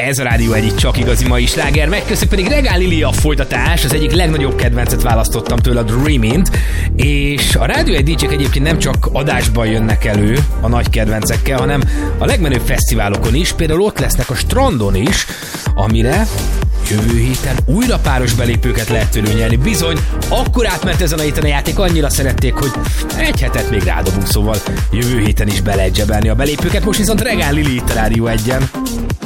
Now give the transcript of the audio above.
Ez a Rádió egyik csak igazi mai sláger. Megköszönjük pedig Regál Lili a folytatás. Az egyik legnagyobb kedvencet választottam tőle, a Dreamint. És a Rádió egy DJ-k egyébként nem csak adásban jönnek elő a nagy kedvencekkel, hanem a legmenőbb fesztiválokon is. Például ott lesznek a Strandon is, amire jövő héten újra páros belépőket lehet tőlük nyerni. Bizony, akkor átment ezen a héten a játék, annyira szerették, hogy egy hetet még rádobunk, szóval jövő héten is be lehet zsebelni a belépőket. Most viszont Regál Lili itt a Rádió 1-en.